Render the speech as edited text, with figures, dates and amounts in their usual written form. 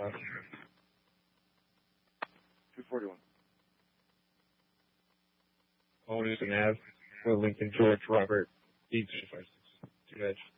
241. Owners and Ave, Will Lincoln, George, Robert, Beach, 2 edge.